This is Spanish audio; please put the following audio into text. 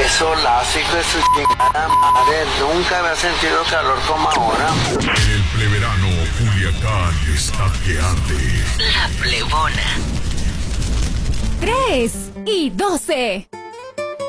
solazo, hijo de su chingada madre. Nunca había sentido calor como ahora. En el pleverano, Culiacán está que arde. La Plebona. 3 y 12.